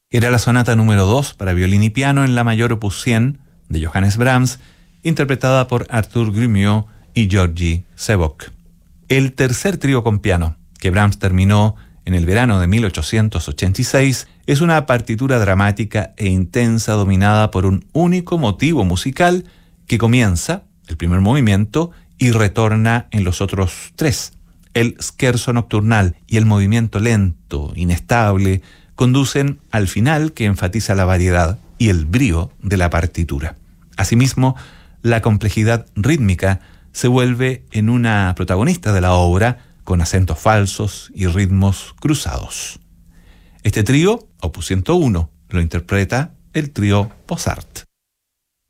Era la sonata número 2 para violín y piano en la mayor opus 100 de Johannes Brahms, interpretada por Arthur Grumiaux y Georgy Sebok. El tercer trío con piano, que Brahms terminó en el verano de 1886, es una partitura dramática e intensa dominada por un único motivo musical que comienza, el primer movimiento, y retorna en los otros tres. El scherzo nocturnal y el movimiento lento, inestable, conducen al final que enfatiza la variedad y el brío de la partitura. Asimismo, la complejidad rítmica se vuelve en una protagonista de la obra, con acentos falsos y ritmos cruzados. Este trío, opus 101, lo interpreta el trío Possart.